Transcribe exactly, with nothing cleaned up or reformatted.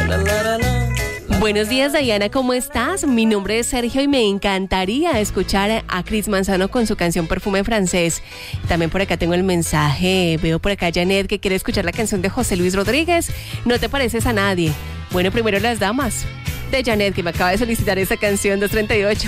Buenos días, Diana, ¿cómo estás? Mi nombre es Sergio y me encantaría escuchar a Chris Manzano con su canción Perfume Francés. También por acá tengo el mensaje, veo por acá a Janet que quiere escuchar la canción de José Luis Rodríguez, No te pareces a nadie. Bueno, primero las damas de Janet, que me acaba de solicitar esta canción, dos treinta y ocho.